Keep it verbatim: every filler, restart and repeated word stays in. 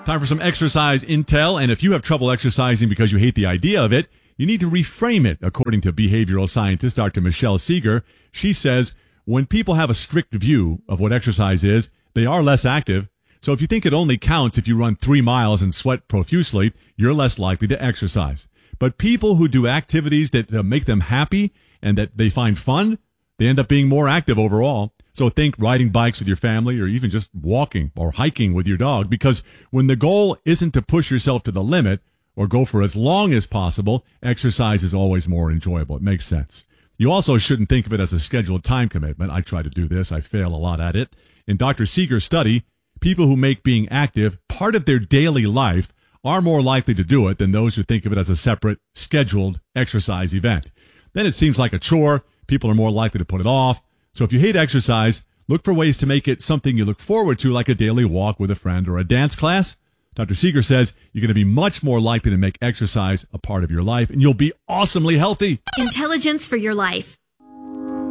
Time for some exercise intel, and if you have trouble exercising because you hate the idea of it, you need to reframe it, according to behavioral scientist Doctor Michelle Seeger. She says when people have a strict view of what exercise is, they are less active. So if you think it only counts if you run three miles and sweat profusely, you're less likely to exercise. But people who do activities that uh, make them happy and that they find fun, they end up being more active overall. So think riding bikes with your family or even just walking or hiking with your dog, because when the goal isn't to push yourself to the limit or go for as long as possible, exercise is always more enjoyable. It makes sense. You also shouldn't think of it as a scheduled time commitment. I try to do this. I fail a lot at it. In Doctor Seeger's study, people who make being active part of their daily life are more likely to do it than those who think of it as a separate, scheduled exercise event. Then it seems like a chore. People are more likely to put it off. So if you hate exercise, look for ways to make it something you look forward to, like a daily walk with a friend or a dance class. Doctor Seeger says you're going to be much more likely to make exercise a part of your life, and you'll be awesomely healthy. Intelligence for your life.